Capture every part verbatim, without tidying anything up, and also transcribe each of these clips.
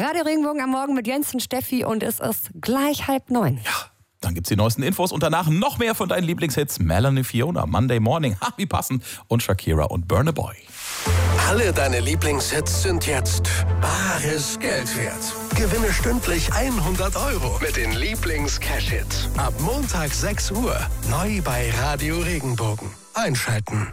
Radio Regenbogen am Morgen mit Jens und Steffi und es ist gleich halb neun. Ja, dann gibt's die neuesten Infos und danach noch mehr von deinen Lieblingshits. Melanie Fiona, Monday Morning, ha, wie passend, und Shakira und Burna Boy. Alle deine Lieblingshits sind jetzt bares Geld wert. Gewinne stündlich hundert Euro mit den Lieblings-Cash-Hits. Ab Montag sechs Uhr, neu bei Radio Regenbogen. Einschalten.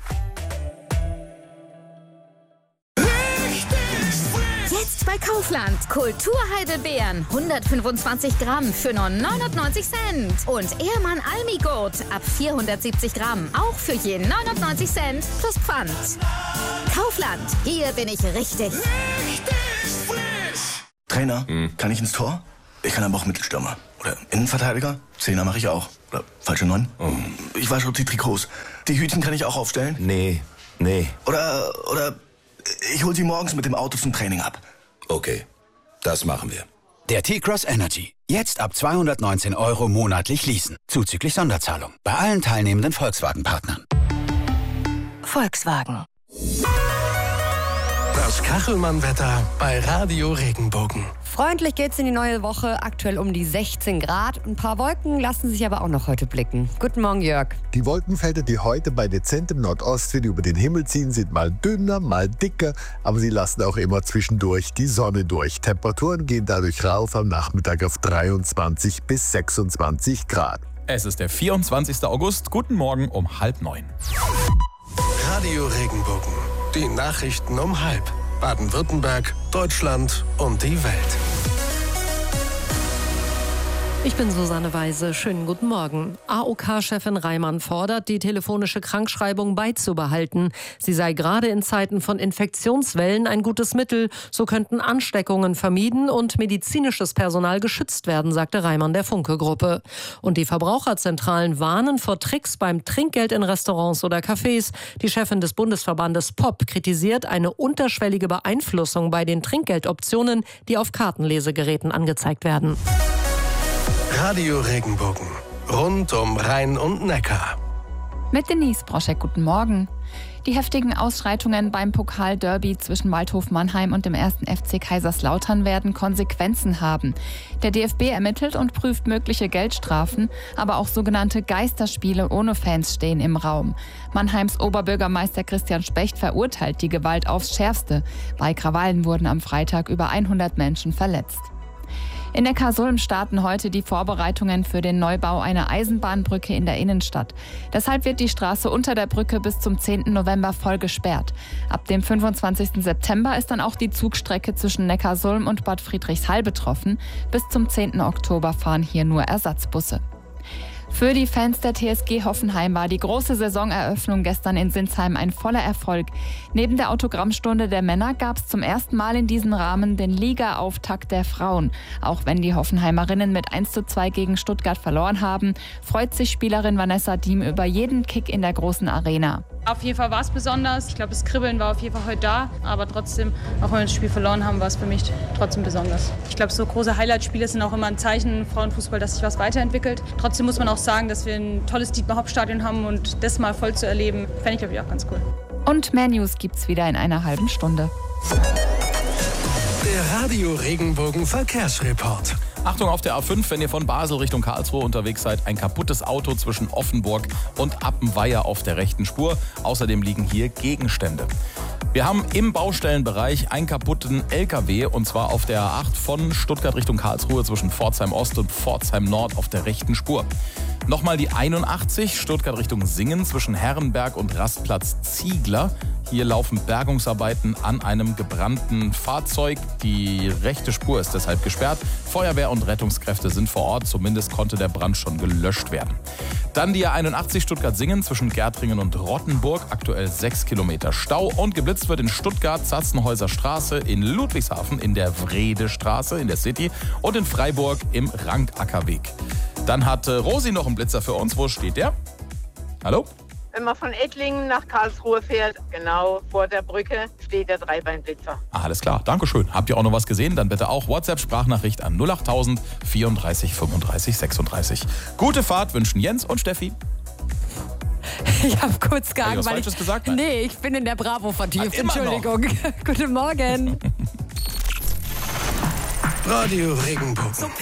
Jetzt bei Kaufland. Kulturheidelbeeren. hundertfünfundzwanzig Gramm für nur neunundneunzig Cent. Und Ehrmann Almigurt ab vierhundertsiebzig Gramm. Auch für je neunundneunzig Cent plus Pfand. Kaufland. Hier bin ich richtig. Richtig frisch. Trainer, hm. kann ich ins Tor? Ich kann aber auch Mittelstürmer. Oder Innenverteidiger? Zehner mache ich auch. Oder falsche Neun? Oh. Ich wasche die Trikots. Die Hütchen kann ich auch aufstellen? Nee, nee. Oder, oder ich hol sie morgens mit dem Auto zum Training ab. Okay, das machen wir. Der T-Cross Energy. Jetzt ab zweihundertneunzehn Euro monatlich leasen. Zuzüglich Sonderzahlung. Bei allen teilnehmenden Volkswagen-Partnern. Volkswagen. Das Kachelmann-Wetter bei Radio Regenbogen. Freundlich geht's in die neue Woche, aktuell um die sechzehn Grad. Ein paar Wolken lassen sich aber auch noch heute blicken. Guten Morgen, Jörg. Die Wolkenfelder, die heute bei dezentem Nordostwind über den Himmel ziehen, sind mal dünner, mal dicker, aber sie lassen auch immer zwischendurch die Sonne durch. Temperaturen gehen dadurch rauf am Nachmittag auf dreiundzwanzig bis sechsundzwanzig Grad. Es ist der vierundzwanzigster August. Guten Morgen um halb neun. Radio Regenbogen. Die Nachrichten um halb. Baden-Württemberg, Deutschland und die Welt. Ich bin Susanne Weise. Schönen guten Morgen. A O K-Chefin Reimann fordert, die telefonische Krankschreibung beizubehalten. Sie sei gerade in Zeiten von Infektionswellen ein gutes Mittel. So könnten Ansteckungen vermieden und medizinisches Personal geschützt werden, sagte Reimann der Funke-Gruppe. Und die Verbraucherzentralen warnen vor Tricks beim Trinkgeld in Restaurants oder Cafés. Die Chefin des Bundesverbandes P O P kritisiert eine unterschwellige Beeinflussung bei den Trinkgeldoptionen, die auf Kartenlesegeräten angezeigt werden. Radio Regenbogen. Rund um Rhein und Neckar. Mit Denise Broschek, guten Morgen. Die heftigen Ausschreitungen beim Pokalderby zwischen Waldhof Mannheim und dem ersten F C Kaiserslautern werden Konsequenzen haben. Der D F B ermittelt und prüft mögliche Geldstrafen, aber auch sogenannte Geisterspiele ohne Fans stehen im Raum. Mannheims Oberbürgermeister Christian Specht verurteilt die Gewalt aufs Schärfste. Bei Krawallen wurden am Freitag über hundert Menschen verletzt. In Neckarsulm starten heute die Vorbereitungen für den Neubau einer Eisenbahnbrücke in der Innenstadt. Deshalb wird die Straße unter der Brücke bis zum zehnten November voll gesperrt. Ab dem fünfundzwanzigsten September ist dann auch die Zugstrecke zwischen Neckarsulm und Bad Friedrichshall betroffen. Bis zum zehnten Oktober fahren hier nur Ersatzbusse. Für die Fans der T S G Hoffenheim war die große Saisoneröffnung gestern in Sinsheim ein voller Erfolg. Neben der Autogrammstunde der Männer gab es zum ersten Mal in diesem Rahmen den Liga-Auftakt der Frauen. Auch wenn die Hoffenheimerinnen mit eins zu zwei gegen Stuttgart verloren haben, freut sich Spielerin Vanessa Diem über jeden Kick in der großen Arena. Auf jeden Fall war es besonders. Ich glaube, das Kribbeln war auf jeden Fall heute da. Aber trotzdem, auch wenn wir das Spiel verloren haben, war es für mich trotzdem besonders. Ich glaube, so große Highlight-Spiele sind auch immer ein Zeichen im Frauenfußball, dass sich was weiterentwickelt. Trotzdem muss man auch sagen, dass wir ein tolles Dietmar-Hopp-Stadion haben und das mal voll zu erleben, fände ich, glaube ich, auch ganz cool. Und mehr News gibt's wieder in einer halben Stunde. Der Radio Regenbogen Verkehrsreport. Achtung auf der A fünf, wenn ihr von Basel Richtung Karlsruhe unterwegs seid. Ein kaputtes Auto zwischen Offenburg und Appenweier auf der rechten Spur. Außerdem liegen hier Gegenstände. Wir haben im Baustellenbereich einen kaputten L K W und zwar auf der A acht von Stuttgart Richtung Karlsruhe zwischen Pforzheim Ost und Pforzheim Nord auf der rechten Spur. Nochmal die einundachtzig, Stuttgart Richtung Singen zwischen Herrenberg und Rastplatz Ziegler. Hier laufen Bergungsarbeiten an einem gebrannten Fahrzeug. Die rechte Spur ist deshalb gesperrt. Feuerwehr und Rettungskräfte sind vor Ort. Zumindest konnte der Brand schon gelöscht werden. Dann die A einundachtzig Stuttgart-Singen zwischen Gärtringen und Rottenburg. Aktuell sechs Kilometer Stau. Und geblitzt wird in Stuttgart, Zatzenhäuser Straße, in Ludwigshafen, in der Wredestraße, in der City und in Freiburg im Rankackerweg. Dann hat Rosi noch einen Blitzer für uns. Wo steht der? Hallo? Wenn man von Ettlingen nach Karlsruhe fährt, genau vor der Brücke, steht der Dreibeinblitzer. Ah, alles klar, Dankeschön. Habt ihr auch noch was gesehen? Dann bitte auch WhatsApp-Sprachnachricht an null achttausend vierunddreißig fünfunddreißig sechsunddreißig. Gute Fahrt wünschen Jens und Steffi. Ich habe kurz gehangen, weil Falsches ich, gesagt? Nein. Nee, ich bin in der Bravo vertieft. Ah, immer Entschuldigung. Guten Morgen. Radio Regenbogen.